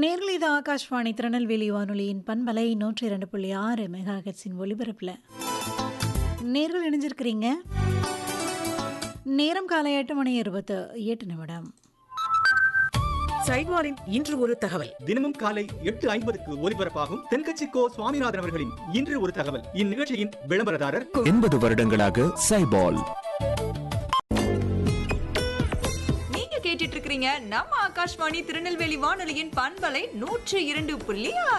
நேர்களை இது ஆகாஷ்வாணி திருநெல்வேலி வானொலியின் பண்பலை 102.6 மெகாஹெர்ட்ஸின் ஒலிபரப்பில் நேர்கள் இணைஞ்சிருக்கிறீங்க. நேரம் காலை 8:28. சைட்வாரின் இன்று ஒரு தகவல். தினமும் காலை 8:50க்கு ஒலிபரப்பாகும் தென்கட்சி கோ சுவாமிநாதன் அவர்களின் இன்று ஒரு தகவல். இந்நிகழ்ச்சியின் விளம்பரதாரர் 80 வருடங்களாக சைபால். கேட்டுட்டு இருக்கிறீங்க நம்ம ஆகாஷ்வாணி திருநெல்வேலி வானொலியின் பண்பலை 102.6.